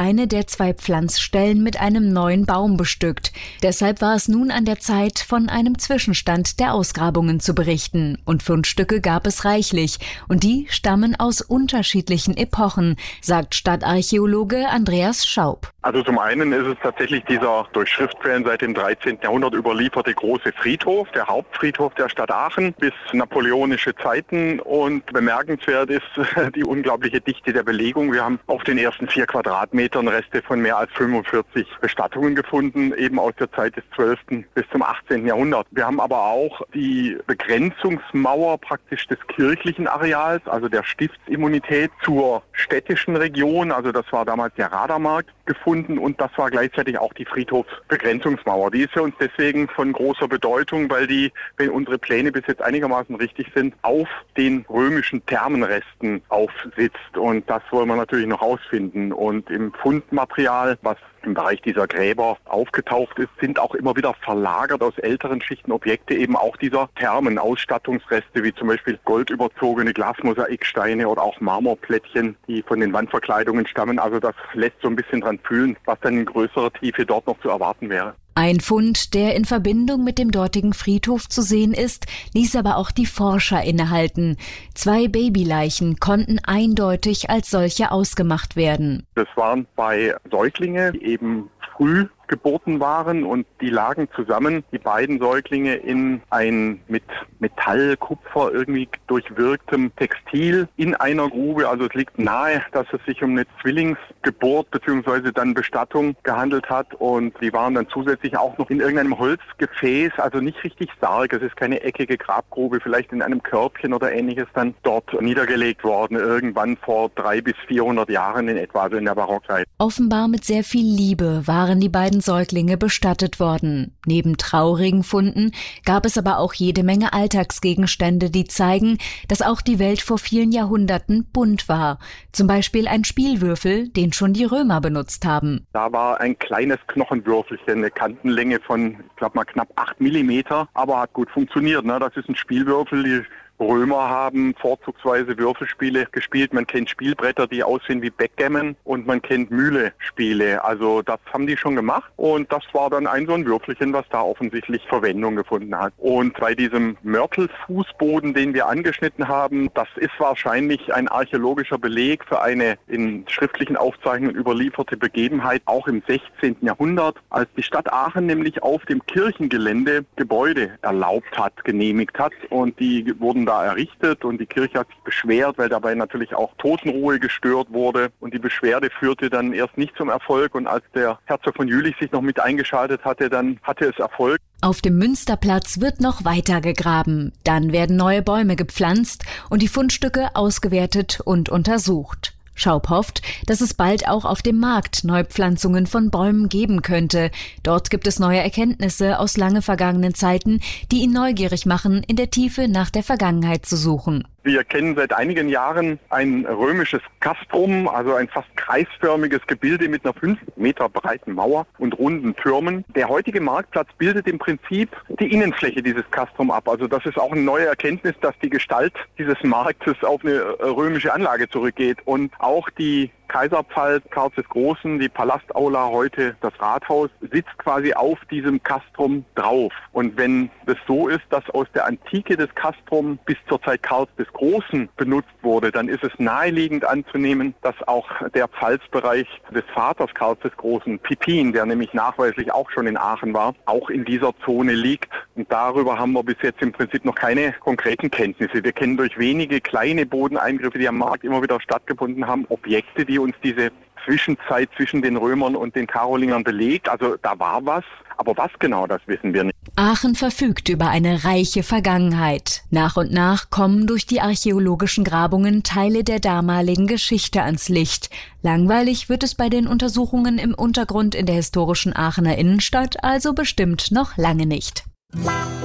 eine der 2 Pflanzstellen mit einem neuen Baum bestückt. Deshalb war es nun an der Zeit, von einem Zwischenstand der Ausgrabungen zu berichten. Und Fundstücke gab es reichlich. Und die stammen aus unterschiedlichen Epochen, sagt Stadtarchäologe Andreas Schaub. Also zum einen ist es tatsächlich dieser durch Schriftquellen seit dem 13. Jahrhundert überlieferte große Friedhof, der Hauptfriedhof der Stadt Aachen bis napoleonische Zeiten. Und bemerkenswert ist die unglaubliche Dichte der Belegung. Wir haben auf den ersten 4 Quadratmetern Reste von mehr als 45 Bestattungen gefunden, eben aus der Zeit des 12. bis zum 18. Jahrhundert. Wir haben aber auch die Begrenzungsmauer praktisch des kirchlichen Areals, also der Stiftsimmunität zur städtischen Region, also das war damals der Radermarkt, gefunden und das war gleichzeitig auch die Friedhofsbegrenzungsmauer. Die ist für uns deswegen von großer Bedeutung, weil die, wenn unsere Pläne bis jetzt einigermaßen richtig sind, auf den römischen Thermenresten aufsitzt und das wollen wir natürlich noch rausfinden. Und im Fundmaterial, was im Bereich dieser Gräber aufgetaucht ist, sind auch immer wieder verlagert aus älteren Schichten Objekte eben auch dieser Thermenausstattungsreste, wie zum Beispiel goldüberzogene Glasmosaiksteine oder auch Marmorplättchen, die von den Wandverkleidungen stammen. Also das lässt so ein bisschen dran fühlen, was dann in größerer Tiefe dort noch zu erwarten wäre. Ein Fund, der in Verbindung mit dem dortigen Friedhof zu sehen ist, ließ aber auch die Forscher innehalten. 2 Babyleichen konnten eindeutig als solche ausgemacht werden. Das waren 2 Säuglinge, die eben früh geboren waren und die lagen zusammen, die beiden Säuglinge, in ein mit Metall, Kupfer irgendwie durchwirktem Textil in einer Grube. Also es liegt nahe, dass es sich um eine Zwillingsgeburt bzw. dann Bestattung gehandelt hat und die waren dann zusätzlich auch noch in irgendeinem Holzgefäß, also nicht richtig Sarg, es ist keine eckige Grabgrube, vielleicht in einem Körbchen oder ähnliches dann dort niedergelegt worden, irgendwann vor 300 bis 400 Jahren in etwa, also in der Barockzeit. Offenbar mit sehr viel Liebe waren die beiden Säuglinge bestattet worden. Neben traurigen Funden gab es aber auch jede Menge Alltagsgegenstände, die zeigen, dass auch die Welt vor vielen Jahrhunderten bunt war. Zum Beispiel ein Spielwürfel, den schon die Römer benutzt haben. Da war ein kleines Knochenwürfelchen, eine Kantenlänge von, ich glaube mal knapp 8 Millimeter, aber hat gut funktioniert. Ne? Das ist ein Spielwürfel, die Römer haben vorzugsweise Würfelspiele gespielt. Man kennt Spielbretter, die aussehen wie Backgammon und man kennt Mühle-Spiele. Also das haben die schon gemacht und das war dann so ein Würfelchen, was da offensichtlich Verwendung gefunden hat. Und bei diesem Mörtelfußboden, den wir angeschnitten haben, das ist wahrscheinlich ein archäologischer Beleg für eine in schriftlichen Aufzeichnungen überlieferte Begebenheit, auch im 16. Jahrhundert, als die Stadt Aachen nämlich auf dem Kirchengelände Gebäude erlaubt hat, genehmigt hat und die wurden da errichtet und die Kirche hat sich beschwert, weil dabei natürlich auch Totenruhe gestört wurde und die Beschwerde führte dann erst nicht zum Erfolg und als der Herzog von Jülich sich noch mit eingeschaltet hatte, dann hatte es Erfolg. Auf dem Münsterplatz wird noch weiter gegraben. Dann werden neue Bäume gepflanzt und die Fundstücke ausgewertet und untersucht. Schaub hofft, dass es bald auch auf dem Markt Neupflanzungen von Bäumen geben könnte. Dort gibt es neue Erkenntnisse aus lange vergangenen Zeiten, die ihn neugierig machen, in der Tiefe nach der Vergangenheit zu suchen. Wir kennen seit einigen Jahren ein römisches Castrum, also ein fast kreisförmiges Gebilde mit einer 5 Meter breiten Mauer und runden Türmen. Der heutige Marktplatz bildet im Prinzip die Innenfläche dieses Castrum ab. Also das ist auch eine neue Erkenntnis, dass die Gestalt dieses Marktes auf eine römische Anlage zurückgeht. Und auch die Kaiserpfalz Karls des Großen, die Palastaula, heute das Rathaus, sitzt quasi auf diesem Castrum drauf. Und wenn das so ist, dass aus der Antike des Castrum bis zur Zeit Karls des Großen benutzt wurde, dann ist es naheliegend anzunehmen, dass auch der Pfalzbereich des Vaters Karls des Großen, Pippin, der nämlich nachweislich auch schon in Aachen war, auch in dieser Zone liegt. Und darüber haben wir bis jetzt im Prinzip noch keine konkreten Kenntnisse. Wir kennen durch wenige kleine Bodeneingriffe, die am Markt immer wieder stattgefunden haben, Objekte, die uns diese Zwischenzeit zwischen den Römern und den Karolingern belegt. Also da war was, aber was genau, das wissen wir nicht. Aachen verfügt über eine reiche Vergangenheit. Nach und nach kommen durch die archäologischen Grabungen Teile der damaligen Geschichte ans Licht. Langweilig wird es bei den Untersuchungen im Untergrund in der historischen Aachener Innenstadt also bestimmt noch lange nicht.